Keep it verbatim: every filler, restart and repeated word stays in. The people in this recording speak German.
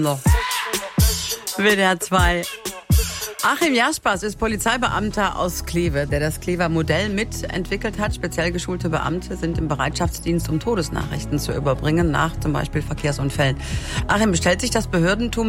noch. W D R zwei. Achim Jaspers ist Polizeibeamter aus Kleve, der das Klever Modell mitentwickelt hat. Speziell geschulte Beamte sind im Bereitschaftsdienst, um Todesnachrichten zu überbringen, nach zum Beispiel Verkehrsunfällen. Achim, stellt sich das Behördentum